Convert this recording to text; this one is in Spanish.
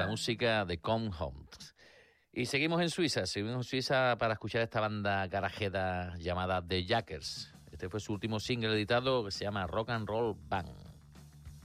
la música de Come Home. Y seguimos en Suiza para escuchar esta banda garajera llamada The Jackers. Este fue su último single editado, que se llama Rock and Roll Band.